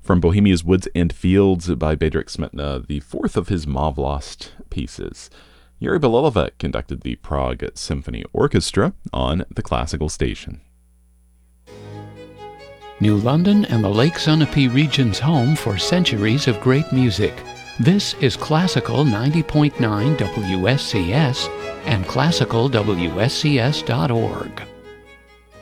From Bohemia's Woods and Fields by Bedřich Smetana, the fourth of his Mauve Lost pieces. Yuri Belolovec conducted the Prague Symphony Orchestra on the Classical Station. New London and the Lake Sunapee region's home for centuries of great music. This is Classical 90.9 WSCS and classicalwscs.org.